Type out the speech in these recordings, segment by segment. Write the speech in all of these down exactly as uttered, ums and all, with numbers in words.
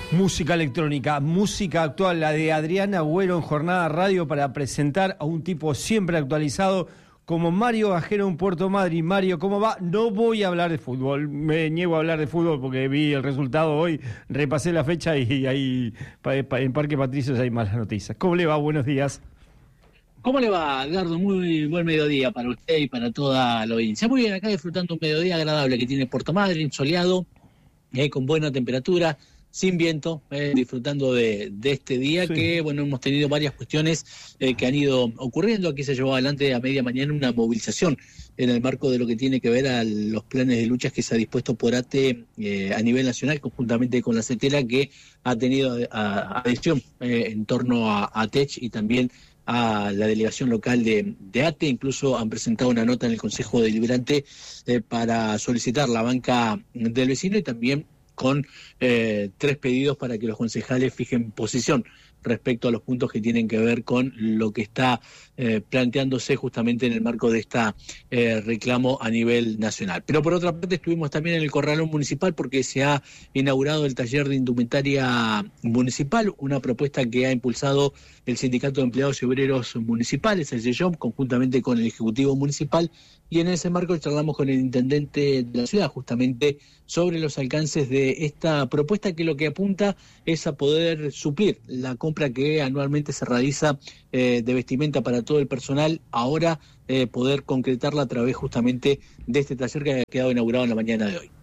Música electrónica, música actual, la de Adrián Agüero en Jornada Radio para presentar a un tipo siempre actualizado como Mario Gajero en Puerto Madryn. Mario, ¿cómo va? No voy a hablar de fútbol, me niego a hablar de fútbol porque vi el resultado hoy, repasé la fecha y ahí en Parque Patricios hay malas noticias. ¿Cómo le va? Buenos días. ¿Cómo le va, Edgardo? Muy buen mediodía para usted y para toda la audiencia. Muy bien, acá disfrutando un mediodía agradable que tiene Puerto Madryn, soleado, eh, con buena temperatura, sin viento, eh, disfrutando de, de este día sí. que, bueno, hemos tenido varias cuestiones eh, que han ido ocurriendo. Aquí se llevó adelante a media mañana una movilización en el marco de lo que tiene que ver a los planes de luchas que se ha dispuesto por ATE eh, a nivel nacional, conjuntamente con la CETERA, que ha tenido adhesión eh, en torno a, a T E C H y también a la delegación local de, de ATE. Incluso han presentado una nota en el Consejo Deliberante eh, para solicitar la banca del vecino y también con eh, tres pedidos para que los concejales fijen posición respecto a los puntos que tienen que ver con lo que está eh, planteándose justamente en el marco de esta eh, reclamo a nivel nacional. Pero por otra parte estuvimos también en el Corralón Municipal porque se ha inaugurado el taller de indumentaria municipal, una propuesta que ha impulsado el Sindicato de Empleados y Obreros Municipales, el SEYOM, conjuntamente con el Ejecutivo Municipal, y en ese marco charlamos con el intendente de la ciudad justamente sobre los alcances de esta propuesta, que lo que apunta es a poder suplir la compra que anualmente se realiza eh, de vestimenta para todo el personal, ahora eh, poder concretarla a través justamente de este taller que ha quedado inaugurado en la mañana de hoy.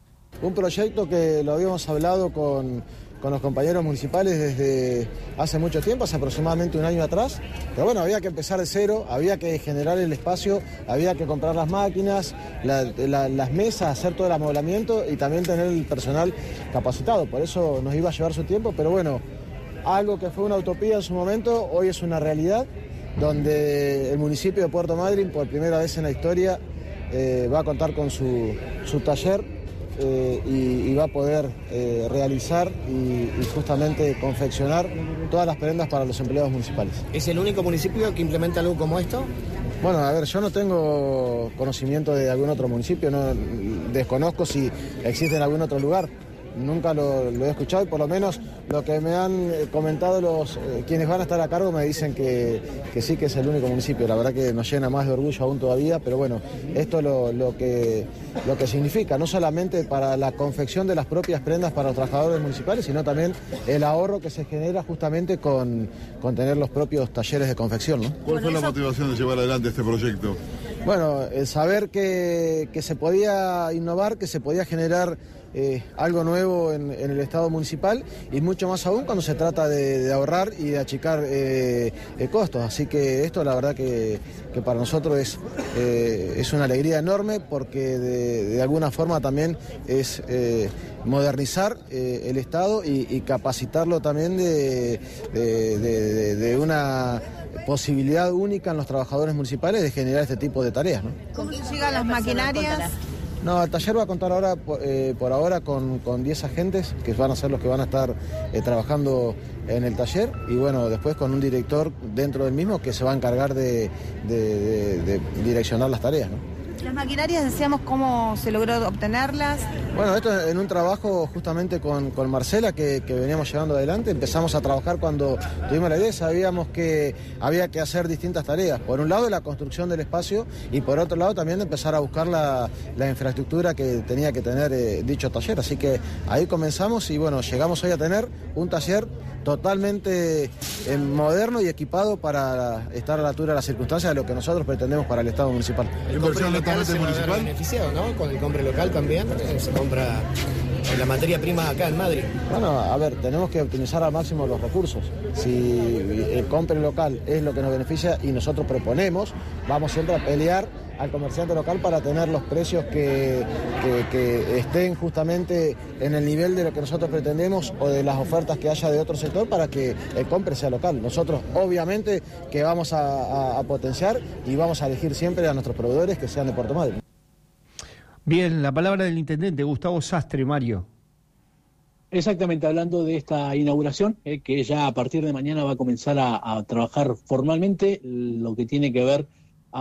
Un proyecto que lo habíamos hablado con, con los compañeros municipales desde hace mucho tiempo, hace aproximadamente un año atrás, pero bueno, había que empezar de cero, había que generar el espacio, había que comprar las máquinas, la, la, las mesas, hacer todo el amoblamiento y también tener el personal capacitado. Por eso nos iba a llevar su tiempo, pero bueno, algo que fue una utopía en su momento, hoy es una realidad, donde el municipio de Puerto Madryn, por primera vez en la historia, eh, va a contar con su, su taller eh, y, y va a poder eh, realizar y, y justamente confeccionar todas las prendas para los empleados municipales. ¿Es el único municipio que implementa algo como esto? Bueno, a ver, yo no tengo conocimiento de algún otro municipio, no desconozco si existe en algún otro lugar. Nunca lo, lo he escuchado y por lo menos lo que me han comentado los eh, quienes van a estar a cargo me dicen que, que sí que es el único municipio. La verdad que nos llena más de orgullo aún todavía, pero bueno, esto es lo, lo, que, lo que significa, no solamente para la confección de las propias prendas para los trabajadores municipales, sino también el ahorro que se genera justamente con, con tener los propios talleres de confección, ¿no? ¿Cuál fue la motivación de llevar adelante este proyecto? Bueno, el saber que, que se podía innovar, que se podía generar Eh, algo nuevo en, en el Estado municipal y mucho más aún cuando se trata de, de ahorrar y de achicar eh, eh, costos. Así que esto la verdad que, que para nosotros es, eh, es una alegría enorme porque de, de alguna forma también es eh, modernizar eh, el Estado y, y capacitarlo también de, de, de, de una posibilidad única en los trabajadores municipales de generar este tipo de tareas, ¿no? ¿Cómo llegan las maquinarias? No, el taller va a contar ahora, eh, por ahora con, con diez agentes que van a ser los que van a estar eh, trabajando en el taller y bueno, después con un director dentro del mismo que se va a encargar de, de, de, de direccionar las tareas, ¿no? Las maquinarias, decíamos, ¿cómo se logró obtenerlas? Bueno, esto en un trabajo justamente con, con Marcela que, que veníamos llevando adelante. Empezamos a trabajar cuando tuvimos la idea, sabíamos que había que hacer distintas tareas. Por un lado la construcción del espacio y por otro lado también empezar a buscar la, la infraestructura que tenía que tener eh, dicho taller. Así que ahí comenzamos y bueno, llegamos hoy a tener un taller totalmente eh, moderno y equipado para estar a la altura de las circunstancias de lo que nosotros pretendemos para el Estado municipal. El compre local se va a ver beneficiado, ¿no? Con el compre local también eh, se compra la materia prima acá en Madrid. Bueno, a ver, tenemos que optimizar al máximo los recursos. Si el compre local es lo que nos beneficia y nosotros proponemos, vamos siempre a pelear al comerciante local para tener los precios que, que, que estén justamente en el nivel de lo que nosotros pretendemos o de las ofertas que haya de otro sector para que el compre sea local. Nosotros obviamente que vamos a, a, a potenciar y vamos a elegir siempre a nuestros proveedores que sean de Puerto Madryn. Bien, la palabra del intendente Gustavo Sastre, Mario. Exactamente, hablando de esta inauguración, eh, que ya a partir de mañana va a comenzar a, a trabajar formalmente, lo que tiene que ver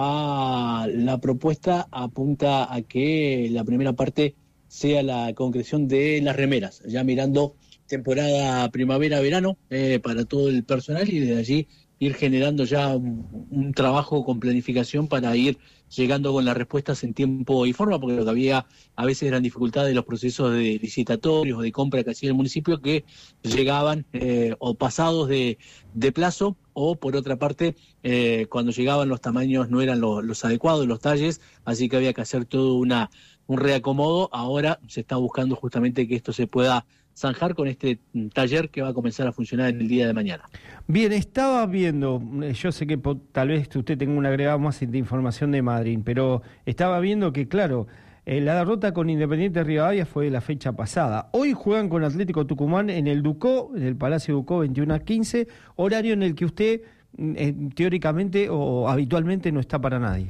a la propuesta apunta a que la primera parte sea la concreción de las remeras, ya mirando temporada primavera-verano eh, para todo el personal y desde allí ir generando ya un, un trabajo con planificación para ir llegando con las respuestas en tiempo y forma, porque lo que había a veces eran dificultades de los procesos de licitatorios o de compra que hacía el municipio que llegaban eh, o pasados de, de plazo, o por otra parte eh, cuando llegaban los tamaños no eran los, los adecuados, los talles, así que había que hacer todo una un reacomodo. Ahora se está buscando justamente que esto se pueda zanjar con este taller que va a comenzar a funcionar en el día de mañana. Bien, estaba viendo, yo sé que tal vez usted tenga un agregado más de información de Madrid, pero estaba viendo que, claro, eh, la derrota con Independiente Rivadavia fue la fecha pasada. Hoy juegan con Atlético Tucumán en el Ducó, en el Palacio Ducó, veintiuno a quince, horario en el que usted eh, teóricamente o habitualmente no está para nadie.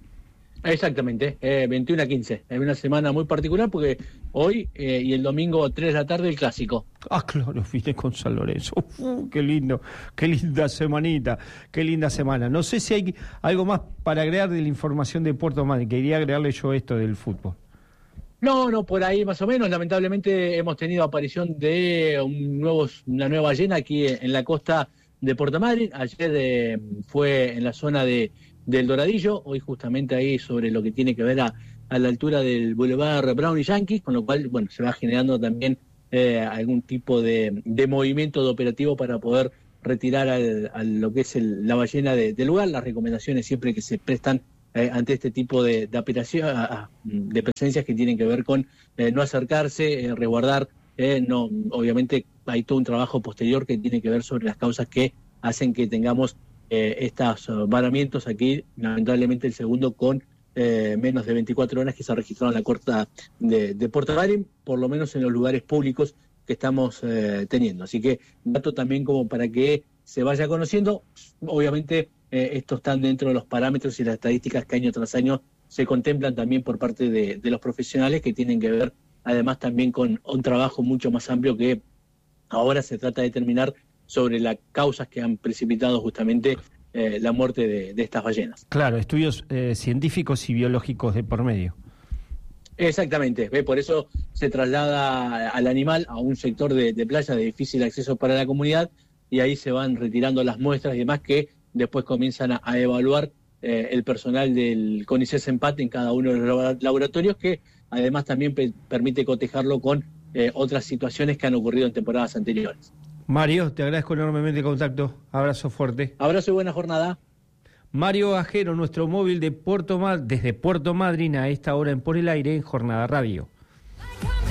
Exactamente, eh, veintiuno a quince. Es una semana muy particular porque hoy eh, y el domingo tres de la tarde el clásico. Ah, claro, viste con San Lorenzo. Uh, qué lindo, qué linda semanita, qué linda semana. No sé si hay algo más para agregar de la información de Puerto Madryn. Quería agregarle yo esto del fútbol. No, no, por ahí más o menos. Lamentablemente hemos tenido aparición de un nuevo, una nueva ballena aquí en la costa de Puerto Madryn. Ayer eh, fue en la zona de del Doradillo, hoy justamente ahí sobre lo que tiene que ver a, a la altura del Boulevard Brown y Yankee, con lo cual, bueno, se va generando también eh, algún tipo de, de movimiento de operativo para poder retirar al, a lo que es el, la ballena de, del lugar. Las recomendaciones siempre que se prestan eh, ante este tipo de, de, operación, de presencias que tienen que ver con eh, no acercarse, eh, resguardar, eh, no, obviamente hay todo un trabajo posterior que tiene que ver sobre las causas que hacen que tengamos Eh, estos varamientos aquí, lamentablemente el segundo con eh, menos de veinticuatro horas que se ha registrado en la costa de, de Puerto Madryn, por lo menos en los lugares públicos que estamos eh, teniendo. Así que dato también como para que se vaya conociendo. Obviamente eh, estos están dentro de los parámetros y las estadísticas que año tras año se contemplan también por parte de, de los profesionales, que tienen que ver además también con un trabajo mucho más amplio que ahora se trata de determinar sobre las causas que han precipitado justamente eh, la muerte de, de estas ballenas. Claro, estudios eh, científicos y biológicos de por medio. Exactamente, ¿ve? Por eso se traslada al animal a un sector de, de playa de difícil acceso para la comunidad, y ahí se van retirando las muestras y demás que después comienzan a, a evaluar eh, el personal del CONICET Empate en cada uno de los laboratorios, que además también pe- permite cotejarlo con eh, otras situaciones que han ocurrido en temporadas anteriores. Mario, te agradezco enormemente el contacto. Abrazo fuerte. Abrazo y buena jornada. Mario Ajero, nuestro móvil de Puerto Madryn, desde Puerto Madryn a esta hora en Por el Aire en Jornada Radio.